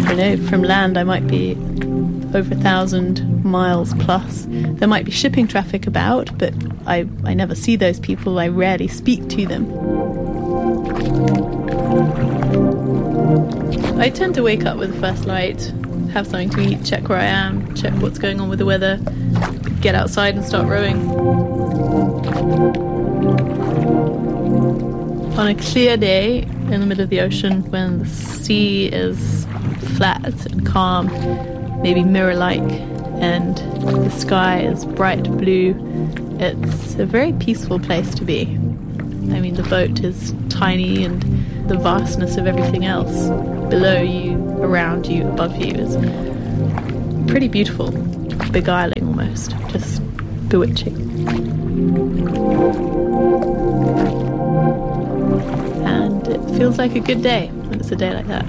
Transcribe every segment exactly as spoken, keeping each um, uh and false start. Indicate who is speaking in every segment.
Speaker 1: you know, from land I might be over a thousand miles plus. There might be shipping traffic about, but I, I never see those people. I rarely speak to them. I tend to wake up with the first light, have something to eat, check where I am, check what's going on with the weather, get outside and start rowing. On a clear day in the middle of the ocean, when the sea is flat and calm, maybe mirror-like, and the sky is bright blue, it's a very peaceful place to be. I mean, the boat is tiny, and the vastness of everything else below you, around you, above you is pretty beautiful, beguiling almost, just bewitching. And it feels like a good day when it's a day like that.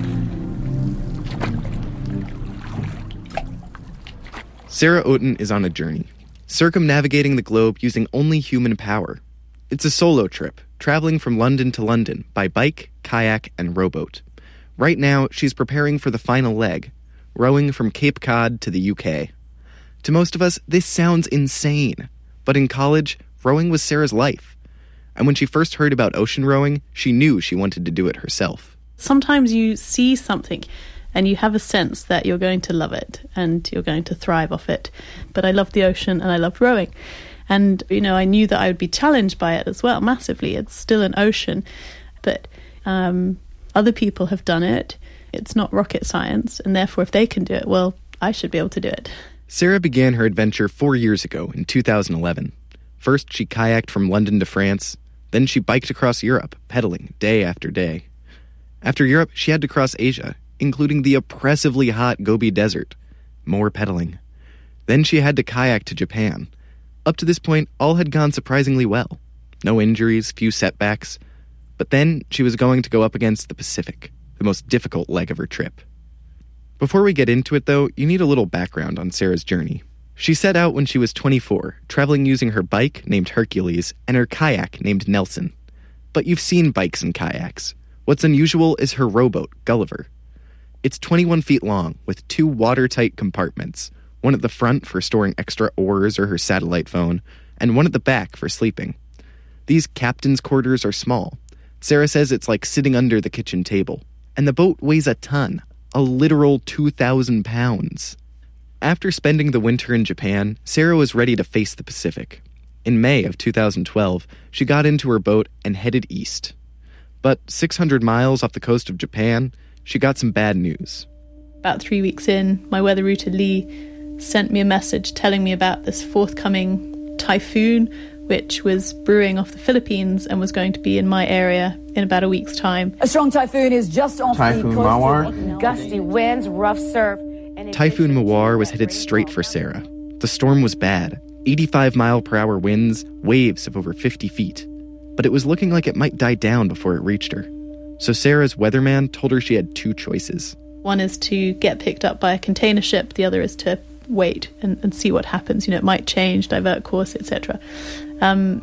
Speaker 2: Sarah Oaten is on a journey, circumnavigating the globe using only human power. It's a solo trip, traveling from London to London by bike, kayak, and rowboat. Right now, she's preparing for the final leg, rowing from Cape Cod to the U K. To most of us, this sounds insane, but in college, rowing was Sarah's life. And when she first heard about ocean rowing, she knew she wanted to do it herself.
Speaker 1: Sometimes you see something and you have a sense that you're going to love it and you're going to thrive off it. But I loved the ocean and I loved rowing. And, you know, I knew that I would be challenged by it as well, massively. It's still an ocean, but um, other people have done it. It's not rocket science, and therefore if they can do it, well, I should be able to do it.
Speaker 2: Sarah began her adventure four years ago in two thousand eleven. First, she kayaked from London to France. Then she biked across Europe, pedaling day after day. After Europe, she had to cross Asia, including the oppressively hot Gobi Desert. More pedaling. Then she had to kayak to Japan. Up to this point, all had gone surprisingly well. No injuries, few setbacks. But then she was going to go up against the Pacific, the most difficult leg of her trip. Before we get into it, though, you need a little background on Sarah's journey. She set out when she was twenty-four, traveling using her bike, named Hercules, and her kayak, named Nelson. But you've seen bikes and kayaks. What's unusual is her rowboat, Gulliver. It's twenty-one feet long, with two watertight compartments, one at the front for storing extra oars or her satellite phone, and one at the back for sleeping. These captain's quarters are small. Sarah says it's like sitting under the kitchen table. And the boat weighs a ton, a literal two thousand pounds. After spending the winter in Japan, Sarah was ready to face the Pacific. In May of two thousand twelve, she got into her boat and headed east. But six hundred miles off the coast of Japan, she got some bad news.
Speaker 1: About three weeks in, my weather router Lee sent me a message telling me about this forthcoming typhoon, which was brewing off the Philippines and was going to be in my area in about a week's time.
Speaker 3: A strong typhoon is just off
Speaker 4: Typhoon
Speaker 3: the coast.
Speaker 4: Mawar.
Speaker 3: Gusty winds, rough surf.
Speaker 2: Typhoon Mawar was headed straight for Sarah. The storm was bad. eighty-five mile per hour winds, waves of over fifty feet. But it was looking like it might die down before it reached her. So Sarah's weatherman told her she had two choices.
Speaker 1: One is to get picked up by a container ship. The other is to wait and, and see what happens. You know, it might change, divert course, et cetera. Um,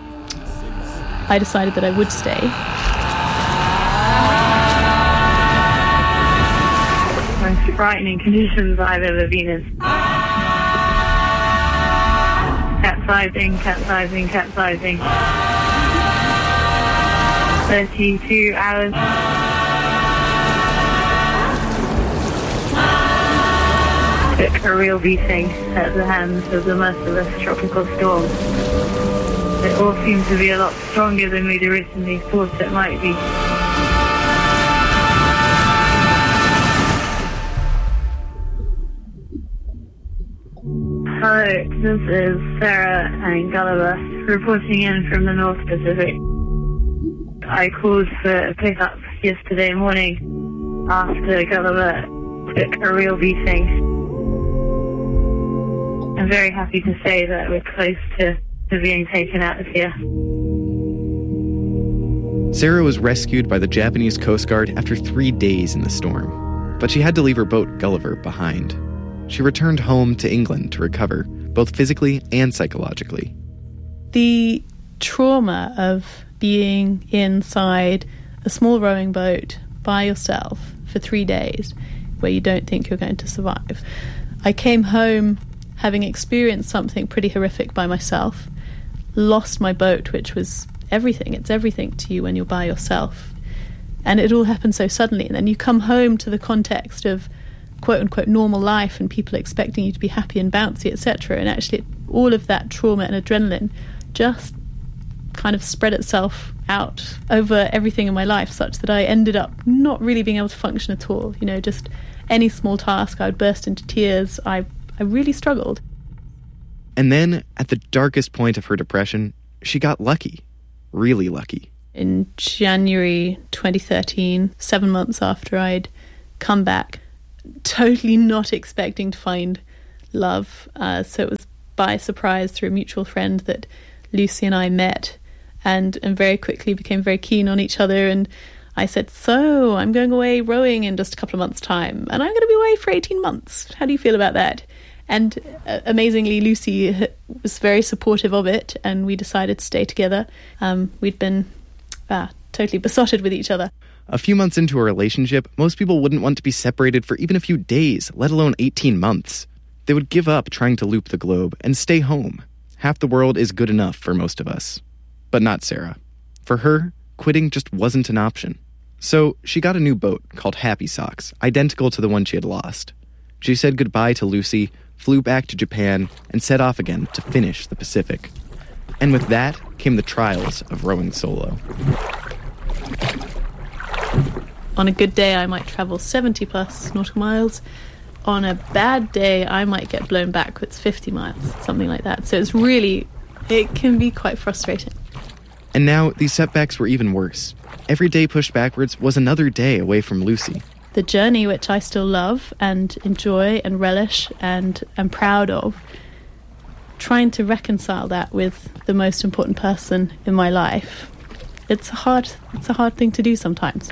Speaker 1: I decided that I would stay.
Speaker 5: Most frightening conditions I've ever been in. Capsizing, capsizing, capsizing. thirty-two hours. Took a real beating at the hands of the merciless tropical storm. It all seems to be a lot stronger than we'd originally thought it might be. Hello, this is Sarah and Gulliver reporting in from the North Pacific. I called for a pickup yesterday morning after Gulliver took a real beating. I'm very happy to say that we're close to, to being taken out of here.
Speaker 2: Sarah was rescued by the Japanese Coast Guard after three days in the storm, but she had to leave her boat, Gulliver, behind. She returned home to England to recover, both physically and psychologically.
Speaker 1: The trauma of being inside a small rowing boat by yourself for three days where you don't think you're going to survive. I came home having experienced something pretty horrific by myself, lost my boat, which was everything. It's everything to you when you're by yourself. And it all happened so suddenly. And then you come home to the context of quote-unquote normal life and people expecting you to be happy and bouncy, et cetera. And actually all of that trauma and adrenaline just kind of spread itself out over everything in my life, such that I ended up not really being able to function at all. You know, just any small task, I would burst into tears. I, I really struggled.
Speaker 2: And then, at the darkest point of her depression, she got lucky. Really lucky.
Speaker 1: In January twenty thirteen, seven months after I'd come back, totally not expecting to find love. Uh, so it was by surprise through a mutual friend that Lucy and I met, and, and very quickly became very keen on each other. And I said, so I'm going away rowing in just a couple of months' time, and I'm going to be away for eighteen months. How do you feel about that? And uh, amazingly, Lucy was very supportive of it, and we decided to stay together. Um, we'd been uh, totally besotted with each other.
Speaker 2: A few months into a relationship, most people wouldn't want to be separated for even a few days, let alone eighteen months. They would give up trying to loop the globe and stay home. Half the world is good enough for most of us. But not Sarah. For her, quitting just wasn't an option. So she got a new boat called Happy Socks, identical to the one she had lost. She said goodbye to Lucy, flew back to Japan, and set off again to finish the Pacific. And with that came the trials of rowing solo.
Speaker 1: On a good day, I might travel seventy plus nautical miles. On a bad day, I might get blown backwards fifty miles, something like that. So it's really, it can be quite frustrating.
Speaker 2: And now these setbacks were even worse. Every day pushed backwards was another day away from Lucy.
Speaker 1: The journey, which I still love and enjoy and relish and am proud of, trying to reconcile that with the most important person in my life, it's a hard, it's a hard thing to do sometimes.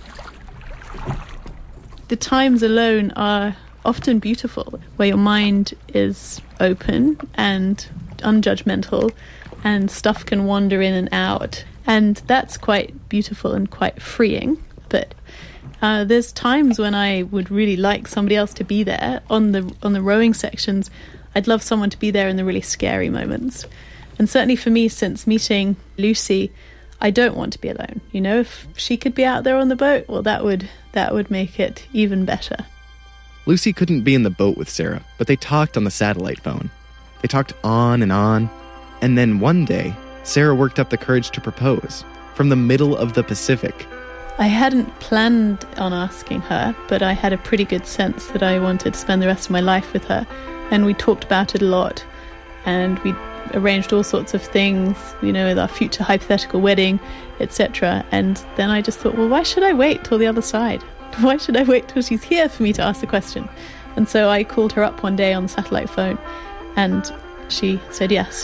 Speaker 1: The times alone are often beautiful, where your mind is open and unjudgmental, and stuff can wander in and out, and that's quite beautiful and quite freeing. But uh, there's times when I would really like somebody else to be there. On the on the rowing sections, I'd love someone to be there in the really scary moments. And certainly for me, since meeting Lucy, I don't want to be alone. You know, if she could be out there on the boat, well, that would that would make it even better.
Speaker 2: Lucy couldn't be in the boat with Sarah, but they talked on the satellite phone. They talked on and on, and then one day, Sarah worked up the courage to propose from the middle of the Pacific.
Speaker 1: I hadn't planned on asking her, but I had a pretty good sense that I wanted to spend the rest of my life with her, and we talked about it a lot, and we arranged all sorts of things, you know, with our future hypothetical wedding, et cetera. And then I just thought, well, why should I wait till the other side? Why should I wait till she's here for me to ask the question? And so I called her up one day on the satellite phone, and she said yes.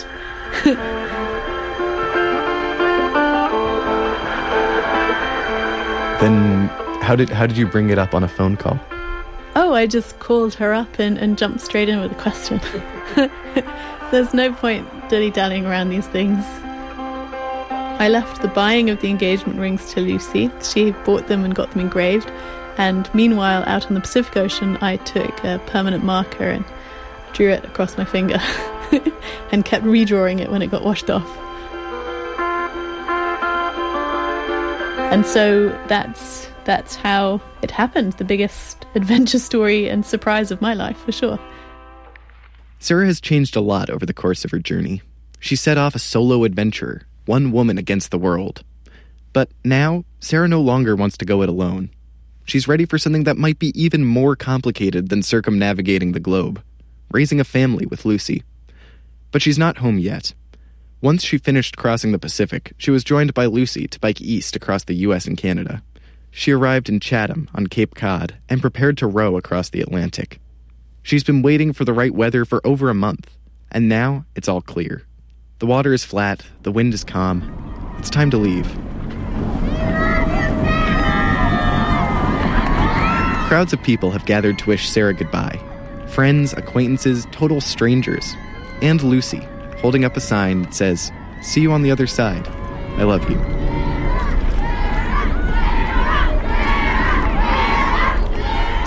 Speaker 2: Then how did how did you bring it up on a phone call?
Speaker 1: Oh, I just called her up and, and jumped straight in with a question. There's no point dilly-dallying around these things. I left the buying of the engagement rings to Lucy. She bought them and got them engraved. And meanwhile, out on the Pacific Ocean, I took a permanent marker and drew it across my finger and kept redrawing it when it got washed off. And so that's that's how it happened. The biggest adventure story and surprise of my life, for sure.
Speaker 2: Sarah has changed a lot over the course of her journey. She set off a solo adventurer, one woman against the world. But now, Sarah no longer wants to go it alone. She's ready for something that might be even more complicated than circumnavigating the globe, raising a family with Lucy. But she's not home yet. Once she finished crossing the Pacific, she was joined by Lucy to bike east across the U S and Canada. She arrived in Chatham on Cape Cod and prepared to row across the Atlantic. She's been waiting for the right weather for over a month, and now it's all clear. The water is flat, the wind is calm. It's time to leave. Crowds of people have gathered to wish Sarah goodbye. Friends, acquaintances, total strangers. And Lucy, holding up a sign that says, "See you on the other side. I love you."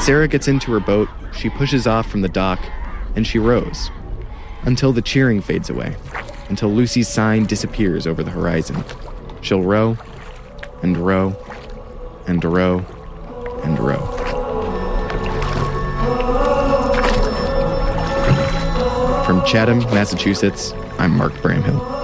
Speaker 2: Sarah gets into her boat, she pushes off from the dock, and she rows. Until the cheering fades away. Until Lucy's sign disappears over the horizon. She'll row, and row, and row, and row. From Chatham, Massachusetts, I'm Mark Bramhill.